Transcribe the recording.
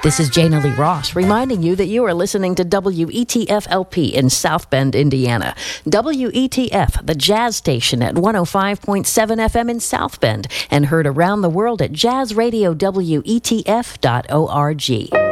This is Jana Lee Ross reminding you that you are listening to WETF-LP in South Bend, Indiana. WETF, the jazz station at 105.7 FM in South Bend, and heard around the world at jazzradiowetf.org.